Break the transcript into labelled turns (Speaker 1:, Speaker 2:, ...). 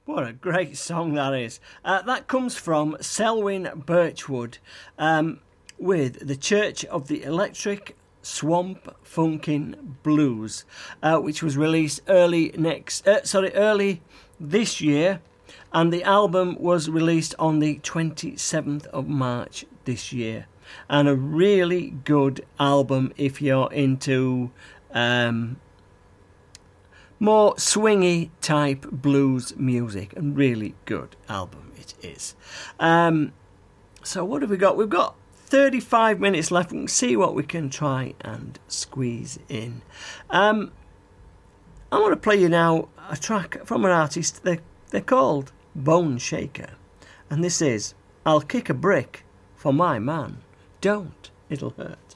Speaker 1: What a great song that is. That comes from Selwyn Birchwood with The Church of the Electric Swamp Funkin' Blues, which was released early this year, and the album was released on the 27th of March this year. And a really good album if you're into more swingy type blues music, and really good album it is. So what have we got? We've got 35 minutes left. We can see what we can try and squeeze in. I want to play you now a track from an artist. They're called Bone Shaker, and this is I'll Kick a Brick for My Man. Don't, it'll hurt.